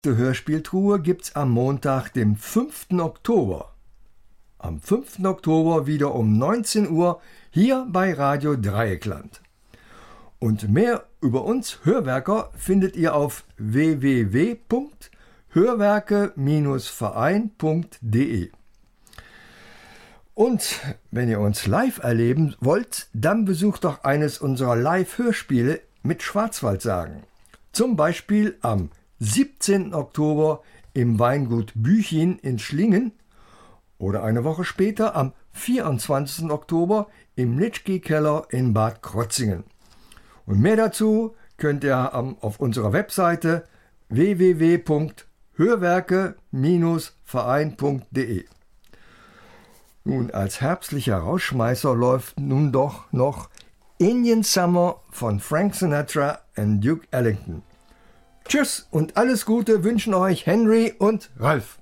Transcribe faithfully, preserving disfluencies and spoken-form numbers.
Die Hörspieltruhe gibt's am Montag, dem fünften Oktober. Am fünften Oktober wieder um neunzehn Uhr hier bei Radio Dreieckland. Und mehr über uns Hörwerker findet ihr auf w w w punkt hörwerke Verein punkt de. Und wenn ihr uns live erleben wollt, dann besucht doch eines unserer Live-Hörspiele mit Schwarzwaldsagen. Zum Beispiel am siebzehnten Oktober im Weingut Büchin in Schlingen oder eine Woche später am vierundzwanzigsten Oktober im Nitschke-Keller in Bad Krozingen. Und mehr dazu könnt ihr auf unserer Webseite w w w punkt hörwerke Verein punkt de. Nun, als herbstlicher Rausschmeißer läuft nun doch noch Indian Summer von Frank Sinatra und Duke Ellington. Tschüss und alles Gute wünschen euch Henry und Ralf.